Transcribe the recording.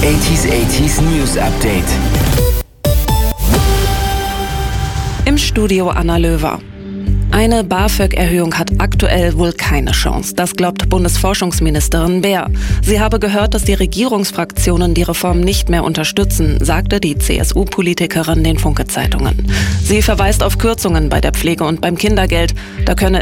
80s News Update. Im Studio Anna Löwer. Eine BAföG-Erhöhung hat aktuell wohl keine Chance. Das glaubt Bundesforschungsministerin Beer. Sie habe gehört, dass die Regierungsfraktionen die Reform nicht mehr unterstützen, sagte die CSU-Politikerin den Funke-Zeitungen. Sie verweist auf Kürzungen bei der Pflege und beim Kindergeld. Da könne